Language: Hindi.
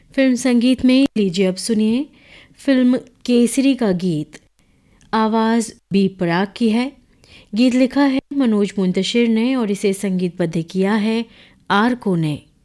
फिल्म संगीत में लीजिए अब सुनिए फिल्म केसरी का गीत। आवाज़ बी पराग की है। गीत लिखा है मनोज मुंतशिर ने और इसे संगीतबद्ध किया है आर को ने।